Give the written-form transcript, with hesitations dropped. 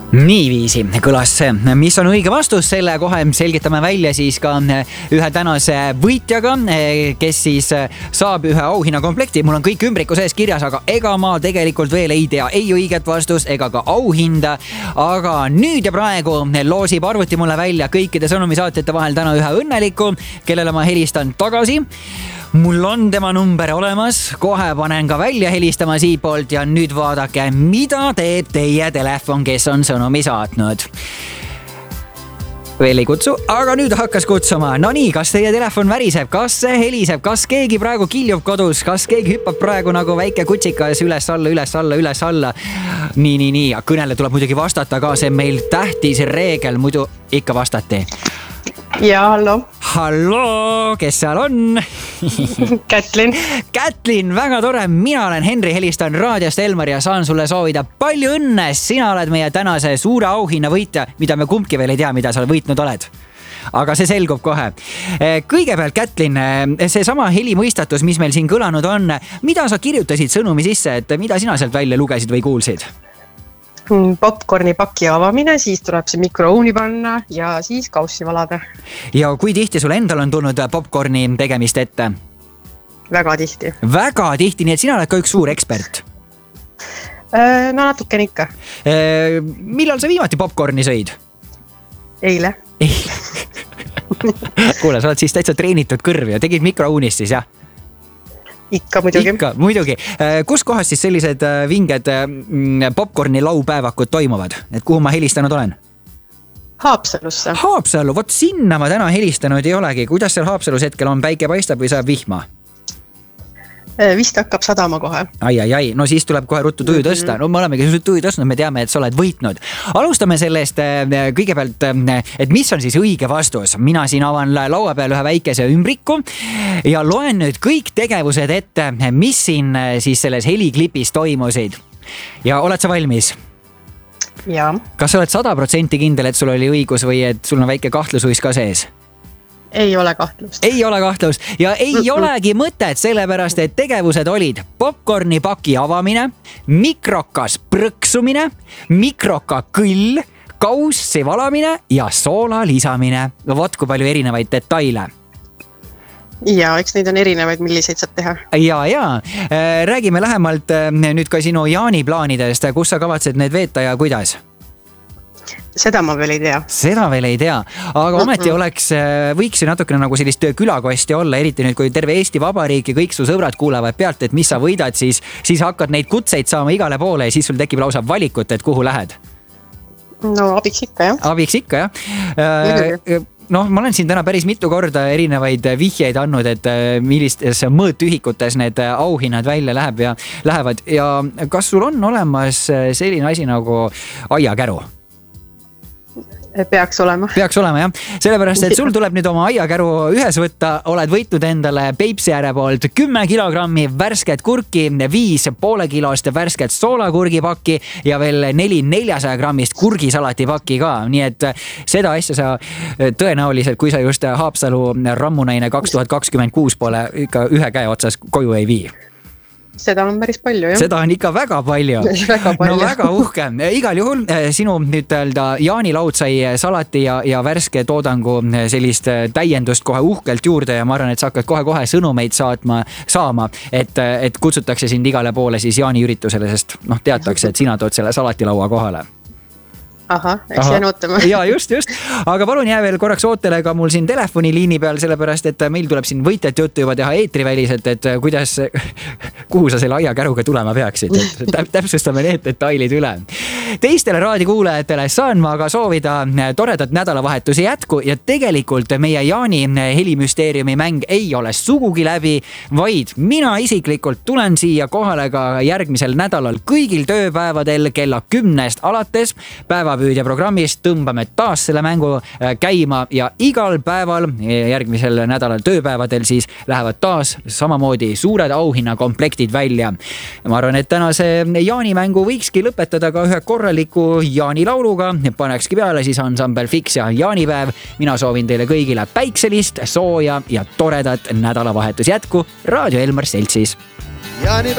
Niiviisi kõlas see, mis on õige vastus, selle kohe selgitame välja siis ka ühe tänase võitjaga, kes siis saab ühe auhinnakomplekti. Mul on kõik ümbriku sees kirjas, aga ega ma tegelikult veel ei tea ei õiget vastust ega ka auhinda. Aga nüüd ja praegu loosib arvuti mulle välja kõikide sõnumisaatjate vahel täna ühe õnneliku, kellele ma helistan tagasi. Mul on tema number olemas, kohe panen ka välja helistama siit poolt ja nüüd vaadake, mida teeb teie telefon, kes on sõnumi saatnud. Veel ei kutsu, aga nüüd hakkas kutsuma. No nii, kas teie telefon väriseb, kas see heliseb, kas keegi praegu kiljub kodus, kas keegi hüppab praegu nagu väike kutsikas üles alla. Nii. Kõnele tuleb muidugi vastata ka, see meil tähtis reegel, muidu ikka vastati. Ja, hallo. Hallo, kes seal on? Kätlin, väga tore. Mina olen Henri, helistan raadiost Elmar ja saan sulle soovida palju õnne. Sina oled meie tänase suure auhinna võitja, mida me kumbki veel ei tea, mida sa võitnud oled. Aga see selgub kohe. Kõigepealt, Kätlin, see sama helimõistatus, mis meil siin kõlanud on, mida sa kirjutasid sõnumi sisse, et mida sina sealt välja lugesid või kuulsid? Popcorni paki avamine, siis tuleb see mikrouuni panna ja siis kaussi valada. Ja kui tihti sul endal on tulnud popcorni tegemist ette? Väga tihti. Väga tihti, nii et sina oled ka üks suur ekspert. No natuken ikka. Millal sa viimati popcorni sõid? Eile. Kuule, sa oled siis täitsa treenitud kõrv ja tegid mikrouunist siis, jah? Ikka muidugi. Kus kohas siis sellised vinged popcorni laupäevakud toimuvad? Et kuhu ma helistanud olen? Haapsalusse. Haapsalu, vot sinna ma täna helistanud ei olegi. Kuidas seal Haapsalus hetkel on, päike paistab või saab vihma? Vist hakkab sadama kohe. Ai, no siis tuleb kohe ruttu tuju tõsta. No me olemegi tuju tõstnud, me teame, et sa oled võitnud. Alustame sellest kõigepealt, et mis on siis õige vastus. Mina siin avan laua peal ühe väikese ümbriku ja loen nüüd kõik tegevused ette, mis siin siis selles heliklipis toimusid. Ja oled sa valmis? Ja. Kas sa oled 100% kindel, et sul oli õigus või et sul on väike kahtlusuis ka sees? Ei ole kahtlust. Ei ole kahtlust ja ei olegi mõtet, sellepärast et tegevused olid popcorni paki avamine, mikrokas prõksumine, mikroka kõll, kaussi valamine ja soola lisamine. Vot kui palju erinevaid detaile. Ja, eks neid on erinevaid, milliseid saab teha. Ja. Räägime lähemalt nüüd ka sinu jaaniplaanidest, kus sa kavatsed need veeta ja kuidas? Seda ma veel ei tea. Seda veel ei tea, aga ometi võiks ju natukene nagu sellist külakosti olla, eriti nüüd, kui terve Eesti Vabariik ja kõik su sõbrad kuulevad pealt, et mis sa võidad, siis hakkad neid kutseid saama igale poole ja siis sul tekib lausa valikut, et kuhu lähed. No abiks ikka, jah. Abiks ikka, jah. No, ma olen siin täna päris mitu korda erinevaid vihjeid andnud, et millistes mõõtühikutes need auhinnad välja lähevad ja kas sul on olemas selline asi nagu aiakäru? Peaks olema, jah. Sellepärast, et sul tuleb nüüd oma aiakäru ühes võtta, oled võitnud endale Peipsi ääre poolt 10 kilogrammi värsket kurki, 5 poole kilost värsket soolakurgipakki ja veel 4 400 grammist kurgisalati pakki ka. Nii et seda asja sa tõenäoliselt, kui sa just Haapsalu rammunaine 2026 poole ikka ühe käe otsas koju ei vii. Seda on päris palju, jah. Seda on ikka väga palju. No väga uhke. Igal juhul sinu nüüd jaanilaud sai salati ja värske toodangu sellist täiendust kohe uhkelt juurde ja ma arvan, et sa hakkad kohe sõnumeid saama, et kutsutakse sind igale poole siis jaaniüritusele, sest teatakse, et sina tood selle salatilaua kohale. Aha, eks jään ootama. Ja just. Aga palun jää veel korraks ootele ka mul siin telefoniliini peal, sellepärast, et meil tuleb siin võitjat juttu juba teha eetriväliselt, et kuhu sa selle aiakäruga tulema peaksid. Täpsustame need detailid üle. Teistele raadikuulajatele saan ma aga soovida toredat nädalavahetuse jätku ja tegelikult meie Jaani helimüsteeriumi mäng ei ole sugugi läbi, vaid mina isiklikult tulen siia kohale ka järgmisel nädalal kõigil tööpäevadel kella 10 alates päevapüüdja programmist tõmbame taas selle mängu käima ja igal päeval järgmisel nädalal tööpäevadel siis lähevad taas samamoodi suured auhinnakomplektid välja. Ma arvan, et tänase jaanimängu võikski lõpetada ka ühe korraliku jaanilauluga. Panekski peale siis ansambel Fix ja jaanipäev. Mina soovin teile kõigile päikselist, sooja ja toredat nädalavahetus jätku Raadio Elmar Seltsis.